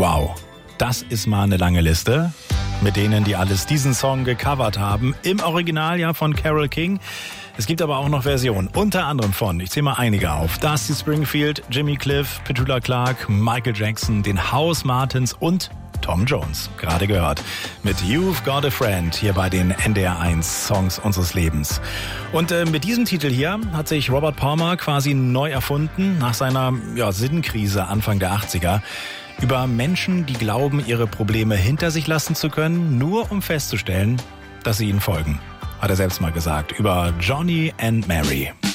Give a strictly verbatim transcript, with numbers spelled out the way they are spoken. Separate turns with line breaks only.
Wow, das ist mal eine lange Liste mit denen, die alles diesen Song gecovert haben. Im Original ja von Carole King. Es gibt aber auch noch Versionen, unter anderem von, ich zähle mal einige auf, Dusty Springfield, Jimmy Cliff, Petula Clark, Michael Jackson, den House Martins und Tom Jones, gerade gehört, mit You've Got a Friend hier bei den N D R eins Songs unseres Lebens. Und äh, mit diesem Titel hier hat sich Robert Palmer quasi neu erfunden nach seiner ja, Sinnkrise Anfang der achtziger. Über Menschen, die glauben, ihre Probleme hinter sich lassen zu können, nur um festzustellen, dass sie ihnen folgen. Hat er selbst mal gesagt, über Johnny and Mary.